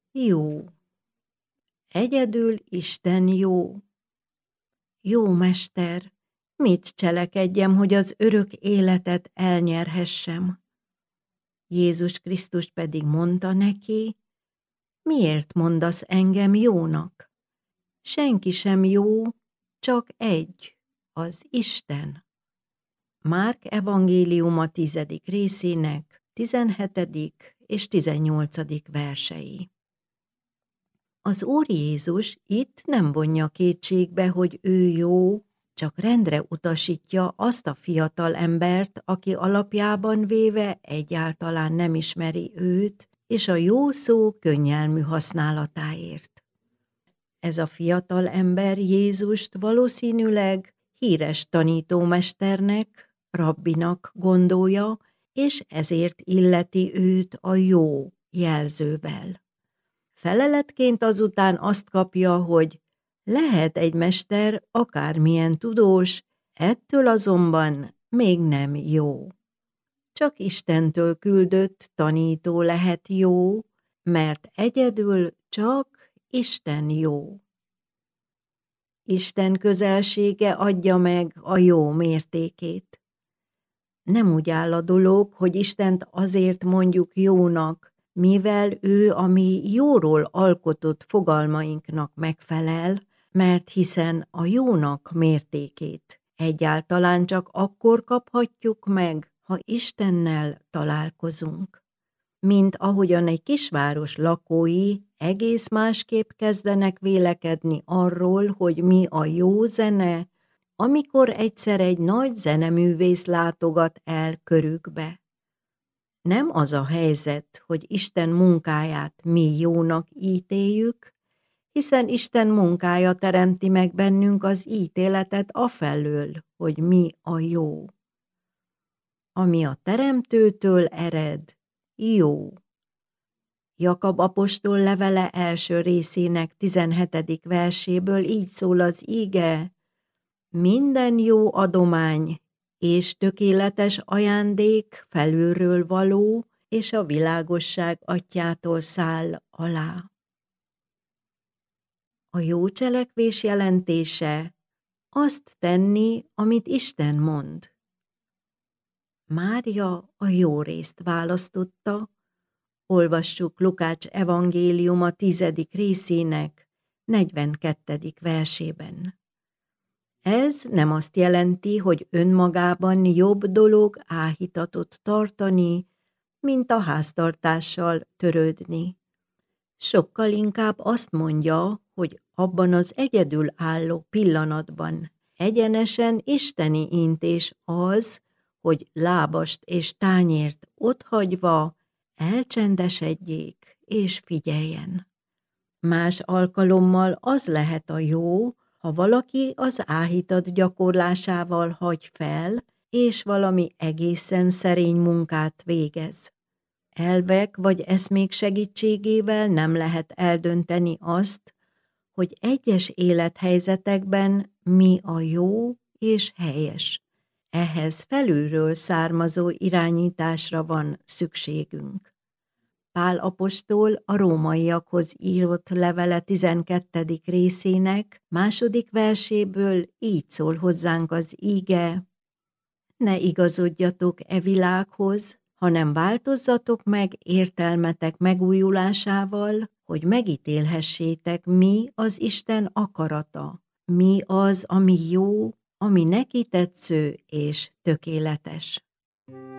Jó. Egyedül Isten jó. Jó mester, mit cselekedjem, hogy az örök életet elnyerhessem? Jézus Krisztus pedig mondta neki, miért mondasz engem jónak? Senki sem jó, csak egy, az Isten. Márk evangéliuma 10. részének 17. és 18. versei. Az Úr Jézus itt nem vonja kétségbe, hogy ő jó, csak rendre utasítja azt a fiatal embert, aki alapjában véve egyáltalán nem ismeri őt, és a jó szó könnyelmű használatáért. Ez a fiatal ember Jézust valószínűleg híres tanítómesternek, rabbinak gondolja, és ezért illeti őt a jó jelzővel. Feleletként azután azt kapja, hogy lehet egy mester akármilyen tudós, ettől azonban még nem jó. Csak Istentől küldött tanító lehet jó, mert egyedül csak Isten jó. Isten közelsége adja meg a jó mértékét. Nem úgy áll a dolog, hogy Istent azért mondjuk jónak, mivel ő a mi jóról alkotott fogalmainknak megfelel, mert hiszen a jónak mértékét egyáltalán csak akkor kaphatjuk meg, ha Istennel találkozunk. Mint ahogyan egy kisváros lakói egész másképp kezdenek vélekedni arról, hogy mi a jó zene, amikor egyszer egy nagy zeneművész látogat el körükbe. Nem az a helyzet, hogy Isten munkáját mi jónak ítéljük, hiszen Isten munkája teremti meg bennünk az ítéletet afelől, hogy mi a jó. Ami a Teremtőtől ered, jó. Jakab apostol levele első részének 17. verséből így szól az ige: minden jó adomány és tökéletes ajándék felülről való, és a világosság atyától száll alá. A jó cselekvés jelentése azt tenni, amit Isten mond. Mária a jó részt választotta, olvassuk Lukács evangéliuma 10. részének 42. versében. Ez nem azt jelenti, hogy önmagában jobb dolog áhítatot tartani, mint a háztartással törődni. Sokkal inkább azt mondja, hogy abban az egyedülálló pillanatban egyenesen isteni intés az, hogy lábast és tányért otthagyva elcsendesedjék és figyeljen. Más alkalommal az lehet a jó, ha valaki az áhítat gyakorlásával hagy fel, és valami egészen szerény munkát végez. Elvek vagy eszmék segítségével nem lehet eldönteni azt, hogy egyes élethelyzetekben mi a jó és helyes. Ehhez felülről származó irányításra van szükségünk. Pál apostol a rómaiakhoz írott levele 12. részének 2. verséből így szól hozzánk az ige: ne igazodjatok e világhoz, hanem változzatok meg értelmetek megújulásával, hogy megítélhessétek, mi az Isten akarata, mi az, ami jó, ami neki tetsző és tökéletes.